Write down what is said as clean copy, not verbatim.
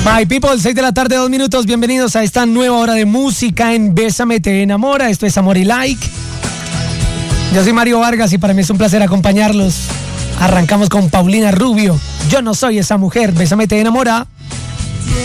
My people, 6 de la tarde, 2 minutos. Bienvenidos a esta nueva hora de música en Bésame Te Enamora. Esto es Amor y Like. Yo soy Mario Vargas y para mí es un placer acompañarlos. Arrancamos con Paulina Rubio. Yo no soy esa mujer. Bésame Te Enamora.